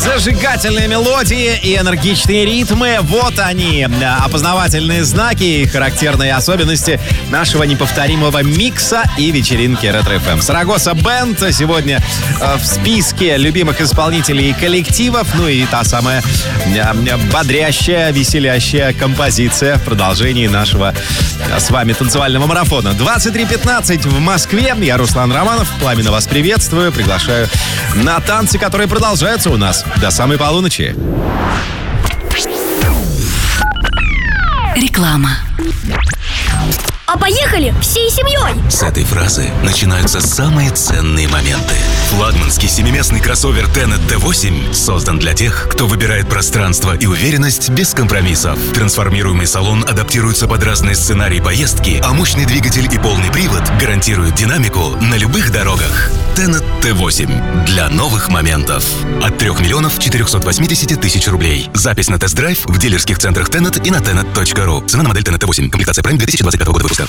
Зажигательные мелодии и энергичные ритмы. Вот они, опознавательные знаки и характерные особенности нашего неповторимого микса и вечеринки Ретро-ФМ. Сарагоса Бэнд сегодня в списке любимых исполнителей и коллективов. Ну и та самая бодрящая, веселящая композиция в продолжении нашего с вами танцевального марафона. 23:15 в Москве. Я Руслан Романов. Пламенно вас приветствую. Приглашаю на танцы, которые продолжаются у нас до самой полуночи. Реклама. А поехали всей семьей! С этой фразы начинаются самые ценные моменты. Флагманский семиместный кроссовер Tenet T8 создан для тех, кто выбирает пространство и уверенность без компромиссов. Трансформируемый салон адаптируется под разные сценарии поездки, а мощный двигатель и полный привод гарантируют динамику на любых дорогах. Tenet T8 для новых моментов. От 3 480 000 рублей. Запись на тест-драйв в дилерских центрах Tenet и на tenet.ru. Цена на модель Tenet T8. Комплектация Prime 2025 года выпуска.